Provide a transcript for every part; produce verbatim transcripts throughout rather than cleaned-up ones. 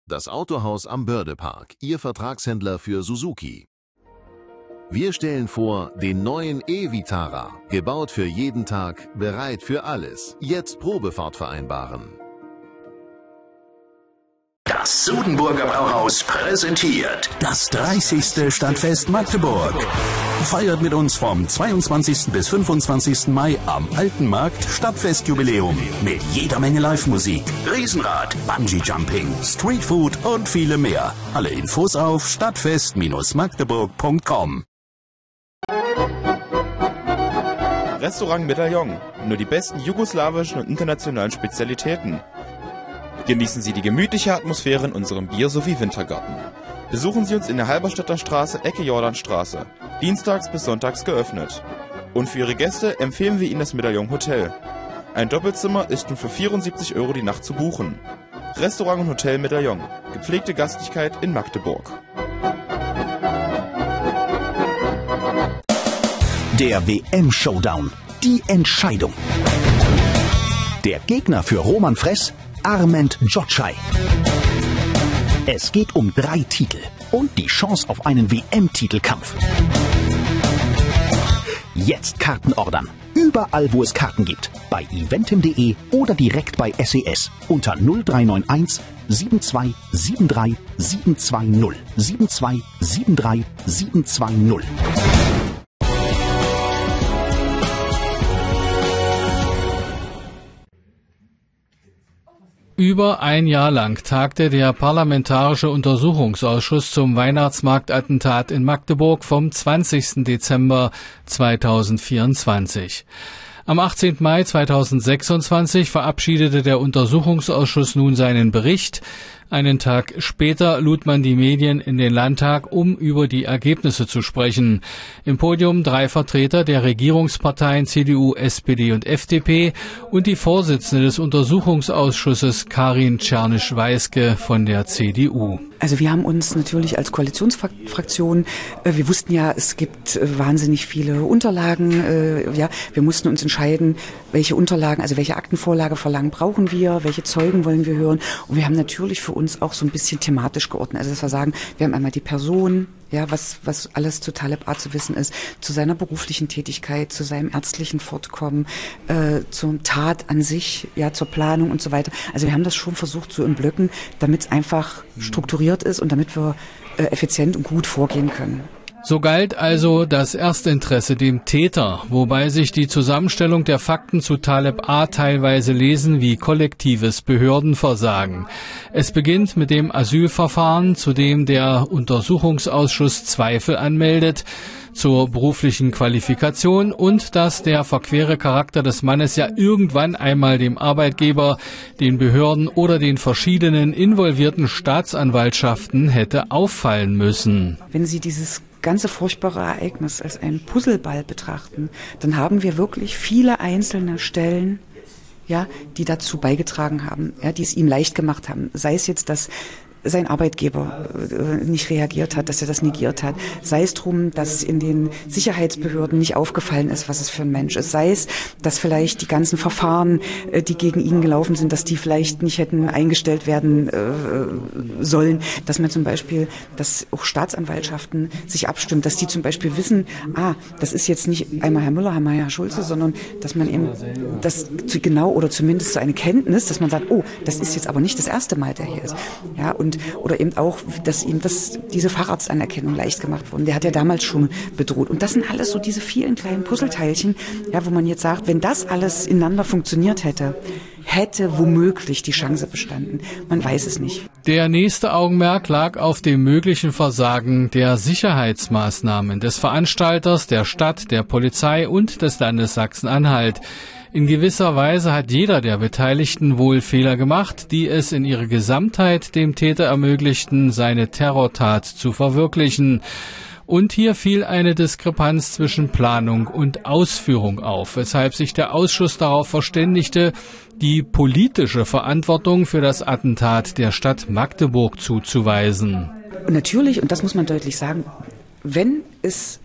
das Autohaus am Bördepark, Ihr Vertragshändler für Suzuki. Wir stellen vor den neuen e-Vitara, gebaut für jeden Tag, bereit für alles. Jetzt Probefahrt vereinbaren. Das Sudenburger Brauhaus präsentiert das dreißigste Stadtfest Magdeburg. Feiert mit uns vom zweiundzwanzigsten bis fünfundzwanzigsten Mai am Alten Markt Stadtfestjubiläum mit jeder Menge Live-Musik, Riesenrad, Bungee-Jumping, Streetfood und viele mehr. Alle Infos auf stadtfest Bindestrich magdeburg Punkt com. Restaurant Medaillon. Nur die besten jugoslawischen und internationalen Spezialitäten. Genießen Sie die gemütliche Atmosphäre in unserem Bier- sowie Wintergarten. Besuchen Sie uns in der Halberstädter Straße, Ecke Jordanstraße. Dienstags bis sonntags geöffnet. Und für Ihre Gäste empfehlen wir Ihnen das Medaillon Hotel. Ein Doppelzimmer ist nur für vierundsiebzig Euro die Nacht zu buchen. Restaurant und Hotel Medaillon. Gepflegte Gastlichkeit in Magdeburg. Der W M-Showdown. Die Entscheidung. Der Gegner für Roman Fress, Armand Jotschai. Es geht um drei Titel und die Chance auf einen W M-Titelkampf. Jetzt Karten ordern. Überall, wo es Karten gibt. Bei eventim punkt de oder direkt bei S E S unter null drei neun eins sieben zwei sieben drei sieben zwei null sieben zwei sieben drei sieben zwei null. Über ein Jahr lang tagte der Parlamentarische Untersuchungsausschuss zum Weihnachtsmarktattentat in Magdeburg vom zwanzigsten Dezember zweitausendvierundzwanzig. Am achtzehnten Mai zweitausendsechsundzwanzig verabschiedete der Untersuchungsausschuss nun seinen Bericht. Einen Tag später lud man die Medien in den Landtag, um über die Ergebnisse zu sprechen. Im Podium drei Vertreter der Regierungsparteien C D U, S P D und F D P und die Vorsitzende des Untersuchungsausschusses Karin Czernisch-Weiske von der C D U. Also wir haben uns natürlich als Koalitionsfraktion, äh, wir wussten ja, es gibt äh, wahnsinnig viele Unterlagen. Äh, ja, wir mussten uns entscheiden, welche Unterlagen, also welche Aktenvorlage verlangen brauchen wir, welche Zeugen wollen wir hören. Und wir haben natürlich für uns auch so ein bisschen thematisch geordnet. Also dass wir sagen, wir haben einmal die Person, ja, was, was alles zu Taleb A zu wissen ist, zu seiner beruflichen Tätigkeit, zu seinem ärztlichen Fortkommen, äh, zur Tat an sich, ja, zur Planung und so weiter. Also wir haben das schon versucht so in Blöcken, damit es einfach strukturiert ist und damit wir äh, effizient und gut vorgehen können. So galt also das Erstinteresse dem Täter, wobei sich die Zusammenstellung der Fakten zu Taleb A teilweise lesen wie kollektives Behördenversagen. Es beginnt mit dem Asylverfahren, zu dem der Untersuchungsausschuss Zweifel anmeldet, zur beruflichen Qualifikation und dass der verquere Charakter des Mannes ja irgendwann einmal dem Arbeitgeber, den Behörden oder den verschiedenen involvierten Staatsanwaltschaften hätte auffallen müssen. Wenn Sie dieses ganze furchtbare Ereignis als einen Puzzleball betrachten, dann haben wir wirklich viele einzelne Stellen, ja, die dazu beigetragen haben, ja, die es ihm leicht gemacht haben. Sei es jetzt, dass sein Arbeitgeber äh, nicht reagiert hat, dass er das negiert hat. Sei es drum, dass in den Sicherheitsbehörden nicht aufgefallen ist, was es für ein Mensch ist. Sei es, dass vielleicht die ganzen Verfahren, äh, die gegen ihn gelaufen sind, dass die vielleicht nicht hätten eingestellt werden äh, sollen. Dass man zum Beispiel, dass auch Staatsanwaltschaften sich abstimmen, dass die zum Beispiel wissen, ah, das ist jetzt nicht einmal Herr Müller, einmal Herr Schulze, sondern dass man eben das zu genau oder zumindest so eine Kenntnis, dass man sagt, oh, das ist jetzt aber nicht das erste Mal, der hier ist. Ja, und oder eben auch, dass ihm das, diese Facharztanerkennung leicht gemacht wurde. Der hat ja damals schon bedroht. Und das sind alles so diese vielen kleinen Puzzleteilchen, ja, wo man jetzt sagt, wenn das alles ineinander funktioniert hätte, hätte womöglich die Chance bestanden. Man weiß es nicht. Der nächste Augenmerk lag auf dem möglichen Versagen der Sicherheitsmaßnahmen des Veranstalters, der Stadt, der Polizei und des Landes Sachsen-Anhalt. In gewisser Weise hat jeder der Beteiligten wohl Fehler gemacht, die es in ihrer Gesamtheit dem Täter ermöglichten, seine Terrortat zu verwirklichen. Und hier fiel eine Diskrepanz zwischen Planung und Ausführung auf, weshalb sich der Ausschuss darauf verständigte, die politische Verantwortung für das Attentat der Stadt Magdeburg zuzuweisen. Und natürlich, und das muss man deutlich sagen, wenn es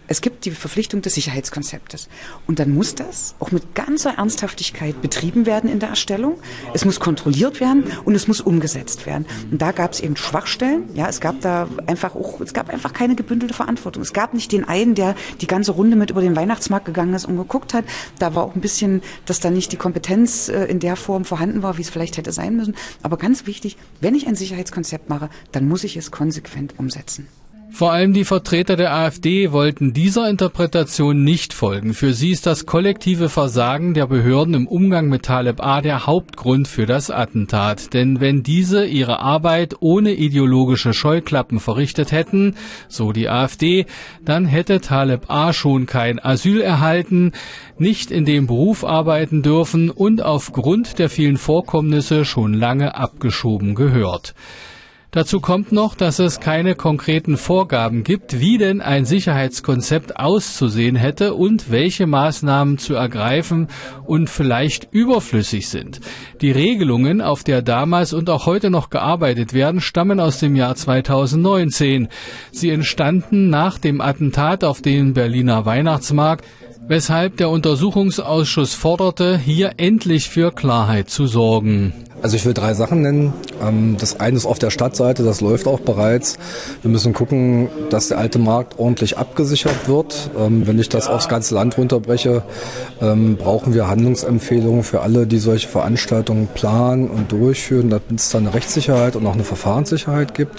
Es gibt die Verpflichtung des Sicherheitskonzeptes. Und dann muss das auch mit ganzer Ernsthaftigkeit betrieben werden in der Erstellung. Es muss kontrolliert werden und es muss umgesetzt werden. Und da gab es eben Schwachstellen. Ja, es gab da einfach auch, es gab einfach keine gebündelte Verantwortung. Es gab nicht den einen, der die ganze Runde mit über den Weihnachtsmarkt gegangen ist und geguckt hat. Da war auch ein bisschen, dass da nicht die Kompetenz in der Form vorhanden war, wie es vielleicht hätte sein müssen. Aber ganz wichtig, wenn ich ein Sicherheitskonzept mache, dann muss ich es konsequent umsetzen. Vor allem die Vertreter der AfD wollten dieser Interpretation nicht folgen. Für sie ist das kollektive Versagen der Behörden im Umgang mit Taleb A. der Hauptgrund für das Attentat. Denn wenn diese ihre Arbeit ohne ideologische Scheuklappen verrichtet hätten, so die AfD, dann hätte Taleb A. schon kein Asyl erhalten, nicht in dem Beruf arbeiten dürfen und aufgrund der vielen Vorkommnisse schon lange abgeschoben gehört. Dazu kommt noch, dass es keine konkreten Vorgaben gibt, wie denn ein Sicherheitskonzept auszusehen hätte und welche Maßnahmen zu ergreifen und vielleicht überflüssig sind. Die Regelungen, auf der damals und auch heute noch gearbeitet werden, stammen aus dem Jahr zweitausendneunzehn. Sie entstanden nach dem Attentat auf den Berliner Weihnachtsmarkt, weshalb der Untersuchungsausschuss forderte, hier endlich für Klarheit zu sorgen. Also ich will drei Sachen nennen. Das eine ist auf der Stadtseite, das läuft auch bereits. Wir müssen gucken, dass der alte Markt ordentlich abgesichert wird. Wenn ich das aufs ganze Land runterbreche, brauchen wir Handlungsempfehlungen für alle, die solche Veranstaltungen planen und durchführen, damit es dann eine Rechtssicherheit und auch eine Verfahrenssicherheit gibt.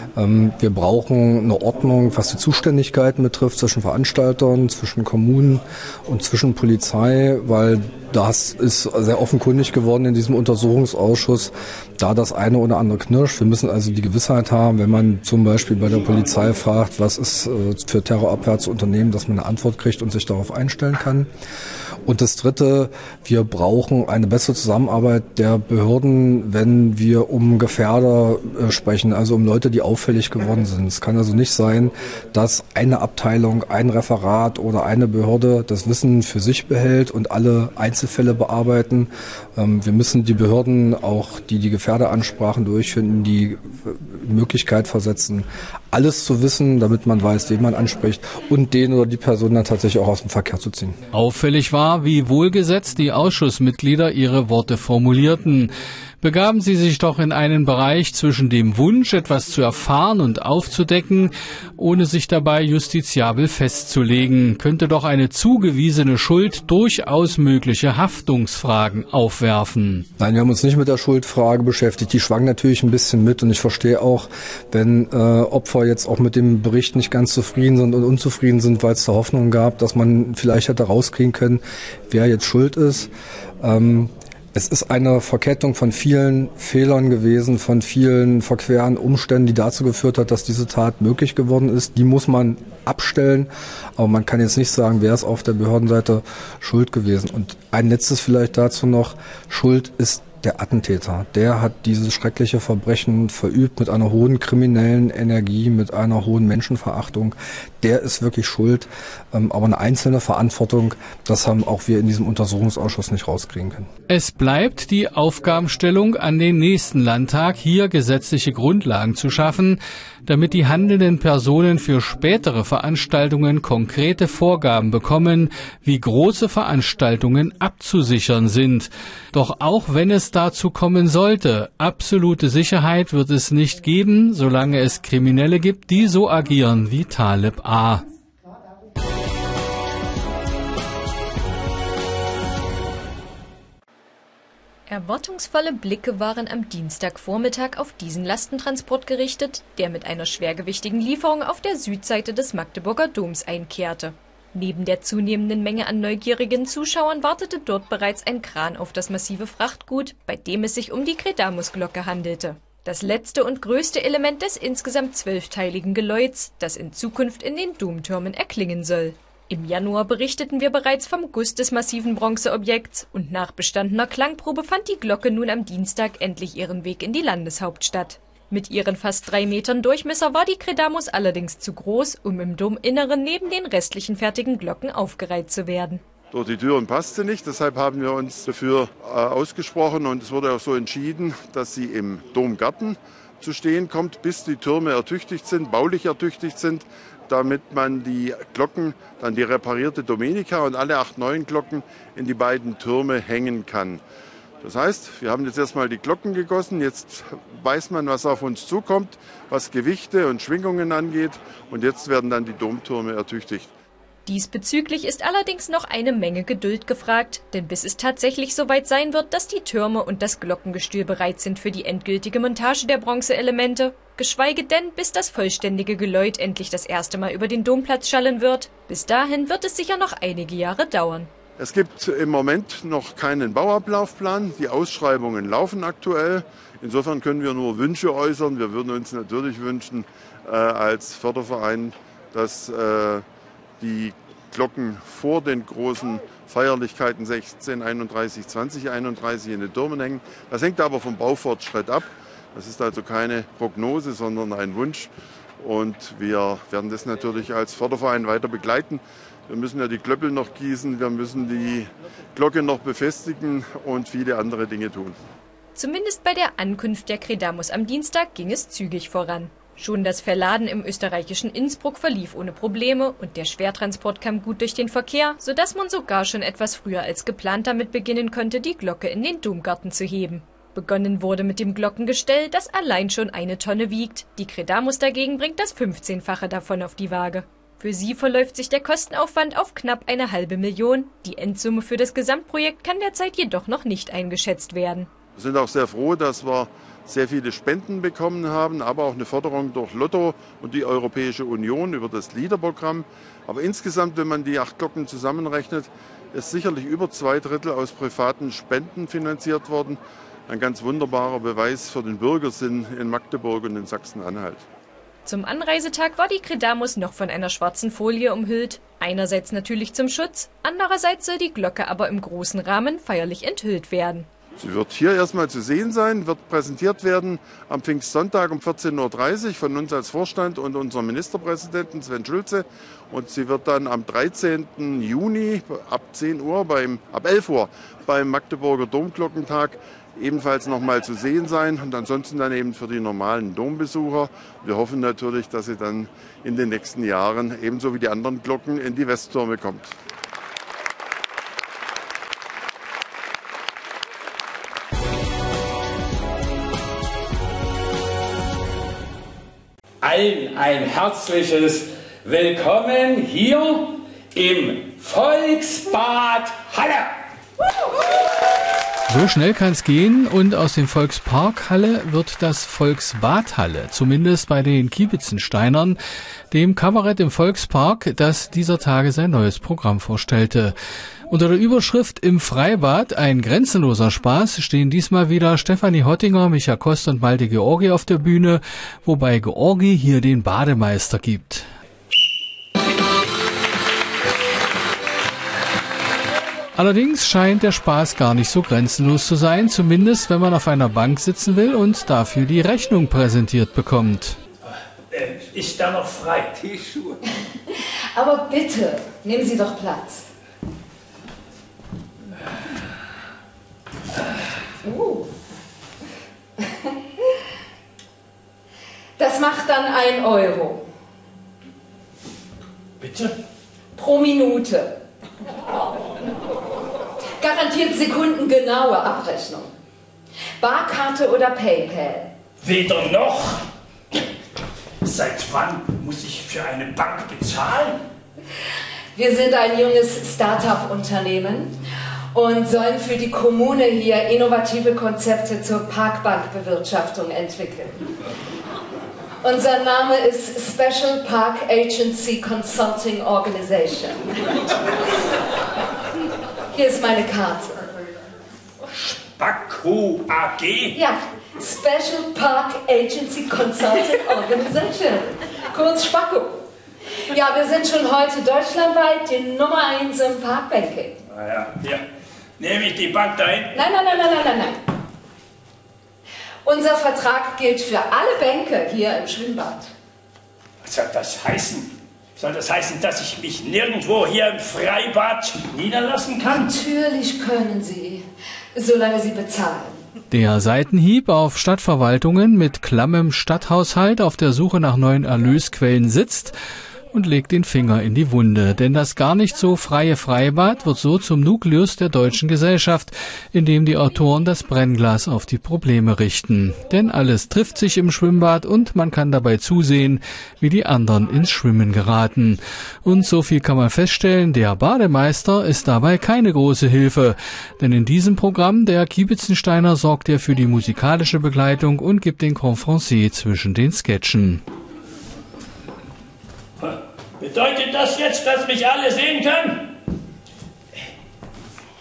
Wir brauchen eine Ordnung, was die Zuständigkeiten betrifft, zwischen Veranstaltern, zwischen Kommunen und zwischen Polizei, weil das ist sehr offenkundig geworden in diesem Untersuchungsausschuss, da das eine oder andere knirscht. Wir müssen also die Gewissheit haben, wenn man zum Beispiel bei der Polizei fragt, was ist für Terrorabwehr zu unternehmen, dass man eine Antwort kriegt und sich darauf einstellen kann. Und das Dritte, wir brauchen eine bessere Zusammenarbeit der Behörden, wenn wir um Gefährder äh, sprechen, also um Leute, die auffällig geworden sind. Es kann also nicht sein, dass eine Abteilung, ein Referat oder eine Behörde das Wissen für sich behält und alle Einzelfälle bearbeiten. Ähm, wir müssen die Behörden, auch die die Gefährderansprachen durchführen, in die Möglichkeit versetzen, alles zu wissen, damit man weiß, wen man anspricht und den oder die Person dann tatsächlich auch aus dem Verkehr zu ziehen. Auffällig war, wie wohlgesetzt die Ausschussmitglieder ihre Worte formulierten. Begaben sie sich doch in einen Bereich zwischen dem Wunsch, etwas zu erfahren und aufzudecken, ohne sich dabei justiziabel festzulegen, könnte doch eine zugewiesene Schuld durchaus mögliche Haftungsfragen aufwerfen. Nein, wir haben uns nicht mit der Schuldfrage beschäftigt. Die schwang natürlich ein bisschen mit und ich verstehe auch, wenn äh, Opfer jetzt auch mit dem Bericht nicht ganz zufrieden sind und unzufrieden sind, weil es da Hoffnung gab, dass man vielleicht hätte rauskriegen können, wer jetzt schuld ist. Ähm, Es ist eine Verkettung von vielen Fehlern gewesen, von vielen verqueren Umständen, die dazu geführt hat, dass diese Tat möglich geworden ist. Die muss man abstellen, aber man kann jetzt nicht sagen, wer ist auf der Behördenseite schuld gewesen. Und ein letztes vielleicht dazu noch, Schuld ist der Attentäter. Der hat dieses schreckliche Verbrechen verübt mit einer hohen kriminellen Energie, mit einer hohen Menschenverachtung. Der ist wirklich schuld, aber eine einzelne Verantwortung, das haben auch wir in diesem Untersuchungsausschuss nicht rauskriegen können. Es bleibt die Aufgabenstellung an den nächsten Landtag, hier gesetzliche Grundlagen zu schaffen, damit die handelnden Personen für spätere Veranstaltungen konkrete Vorgaben bekommen, wie große Veranstaltungen abzusichern sind. Doch auch wenn es dazu kommen sollte, absolute Sicherheit wird es nicht geben, solange es Kriminelle gibt, die so agieren wie Taleb A. Erwartungsvolle Blicke waren am Dienstagvormittag auf diesen Lastentransport gerichtet, der mit einer schwergewichtigen Lieferung auf der Südseite des Magdeburger Doms einkehrte. Neben der zunehmenden Menge an neugierigen Zuschauern wartete dort bereits ein Kran auf das massive Frachtgut, bei dem es sich um die Credamus-Glocke handelte. Das letzte und größte Element des insgesamt zwölfteiligen Geläuts, das in Zukunft in den Domtürmen erklingen soll. Im Januar berichteten wir bereits vom Guss des massiven Bronzeobjekts und nach bestandener Klangprobe fand die Glocke nun am Dienstag endlich ihren Weg in die Landeshauptstadt. Mit ihren fast drei Metern Durchmesser war die Credamus allerdings zu groß, um im Dominneren neben den restlichen fertigen Glocken aufgereiht zu werden. Durch die Türen passt sie nicht, deshalb haben wir uns dafür äh, ausgesprochen und es wurde auch so entschieden, dass sie im Domgarten zu stehen kommt, bis die Türme ertüchtigt sind, baulich ertüchtigt sind. damit man die Glocken, dann die reparierte Domenica und alle acht neuen Glocken in die beiden Türme hängen kann. Das heißt, wir haben jetzt erstmal die Glocken gegossen, jetzt weiß man, was auf uns zukommt, was Gewichte und Schwingungen angeht, und jetzt werden dann die Domtürme ertüchtigt. Diesbezüglich ist allerdings noch eine Menge Geduld gefragt, denn bis es tatsächlich soweit sein wird, dass die Türme und das Glockengestühl bereit sind für die endgültige Montage der Bronzeelemente, geschweige denn, bis das vollständige Geläut endlich das erste Mal über den Domplatz schallen wird, bis dahin wird es sicher noch einige Jahre dauern. Es gibt im Moment noch keinen Bauablaufplan. Die Ausschreibungen laufen aktuell. Insofern können wir nur Wünsche äußern. Wir würden uns natürlich wünschen, äh, als Förderverein, dass äh, die Glocken vor den großen Feierlichkeiten sechzehn einunddreißig, zwanzig einunddreißig in den Türmen hängen. Das hängt aber vom Baufortschritt ab. Das ist also keine Prognose, sondern ein Wunsch. Und wir werden das natürlich als Förderverein weiter begleiten. Wir müssen ja die Klöppel noch gießen, wir müssen die Glocke noch befestigen und viele andere Dinge tun. Zumindest bei der Ankunft der Credamus am Dienstag ging es zügig voran. Schon das Verladen im österreichischen Innsbruck verlief ohne Probleme und der Schwertransport kam gut durch den Verkehr, sodass man sogar schon etwas früher als geplant damit beginnen konnte, die Glocke in den Domgarten zu heben. Begonnen wurde mit dem Glockengestell, das allein schon eine Tonne wiegt. Die Credamus dagegen bringt das fünfzehnfache davon auf die Waage. Für sie verläuft sich der Kostenaufwand auf knapp eine halbe Million. Die Endsumme für das Gesamtprojekt kann derzeit jedoch noch nicht eingeschätzt werden. Wir sind auch sehr froh, dass wir sehr viele Spenden bekommen haben, aber auch eine Förderung durch Lotto und die Europäische Union über das LEADER-Programm. Aber insgesamt, wenn man die acht Glocken zusammenrechnet, ist sicherlich über zwei Drittel aus privaten Spenden finanziert worden. Ein ganz wunderbarer Beweis für den Bürgersinn in Magdeburg und in Sachsen-Anhalt. Zum Anreisetag war die Credamus noch von einer schwarzen Folie umhüllt. Einerseits natürlich zum Schutz, andererseits soll die Glocke aber im großen Rahmen feierlich enthüllt werden. Sie wird hier erstmal zu sehen sein, wird präsentiert werden am Pfingstsonntag um vierzehn Uhr dreißig von uns als Vorstand und unserem Ministerpräsidenten Sven Schulze. Und sie wird dann am dreizehnten Juni ab zehn Uhr, beim, ab elf Uhr beim Magdeburger Domglockentag ebenfalls noch mal zu sehen sein und ansonsten dann eben für die normalen Dombesucher. Wir hoffen natürlich, dass sie dann in den nächsten Jahren ebenso wie die anderen Glocken in die Westtürme kommt. Allen ein herzliches Willkommen hier im Volksbad Halle. So schnell kann es gehen und aus dem Volkspark Halle wird das Volksbad Halle, zumindest bei den Kiebitzensteinern, dem Kabarett im Volkspark, das dieser Tage sein neues Programm vorstellte. Unter der Überschrift Im Freibad, ein grenzenloser Spaß, stehen diesmal wieder Stefanie Hottinger, Micha Kost und Malte Georgi auf der Bühne, wobei Georgi hier den Bademeister gibt. Allerdings scheint der Spaß gar nicht so grenzenlos zu sein, zumindest wenn man auf einer Bank sitzen will und dafür die Rechnung präsentiert bekommt. Äh, ist da noch frei? Die Schuhe. Aber bitte, nehmen Sie doch Platz. Uh. Das macht dann ein Euro. Bitte? Pro Minute. Garantiert sekundengenaue Abrechnung. Barkarte oder PayPal? Weder noch. Seit wann muss ich für eine Bank bezahlen? Wir sind ein junges Start-up-Unternehmen und sollen für die Kommune hier innovative Konzepte zur Parkbankbewirtschaftung entwickeln. Unser Name ist Special Park Agency Consulting Organization. Hier ist meine Karte. Spacko A G? Ja, Special Park Agency Consulting Organization. Kurz Spacko. Ja, wir sind schon heute deutschlandweit die Nummer eins im Parkbanking. Ah ja, hier. Nehme ich die Bank dahin? Nein, nein, nein, nein, nein, nein, nein. Unser Vertrag gilt für alle Bänke hier im Schwimmbad. Was soll das heißen? Soll das heißen, dass ich mich nirgendwo hier im Freibad niederlassen kann? Natürlich können Sie, solange Sie bezahlen. Der Seitenhieb auf Stadtverwaltungen mit klammem Stadthaushalt auf der Suche nach neuen Erlösquellen sitzt und legt den Finger in die Wunde. Denn das gar nicht so freie Freibad wird so zum Nukleus der deutschen Gesellschaft, in dem die Autoren das Brennglas auf die Probleme richten. Denn alles trifft sich im Schwimmbad und man kann dabei zusehen, wie die anderen ins Schwimmen geraten. Und so viel kann man feststellen, der Bademeister ist dabei keine große Hilfe. Denn in diesem Programm der Kiebitzensteiner sorgt er für die musikalische Begleitung und gibt den Confrancier zwischen den Sketchen. Bedeutet das jetzt, dass mich alle sehen können?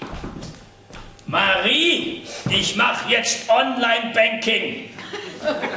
Marie, ich mache jetzt Online-Banking.